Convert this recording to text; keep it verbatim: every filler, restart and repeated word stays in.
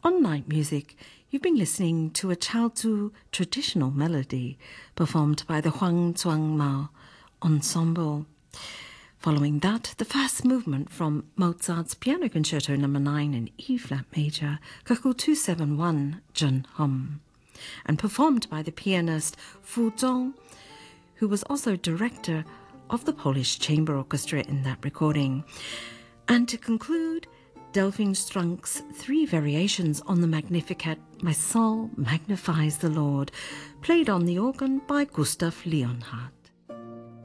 On Night Music, you've been listening to a Chaozhou traditional melody performed by the Huang Zhuang Mao Ensemble. Following that, the first movement from Mozart's Piano Concerto Number nine in E-flat major, Kuchel two seventy-one, Zhen Hom, and performed by the pianist Fu Zhong, who was also director of the Polish Chamber Orchestra in that recording. And to conclude, Delphine Strunk's three variations on the Magnificat, My Soul Magnifies the Lord, played on the organ by Gustav Leonhardt.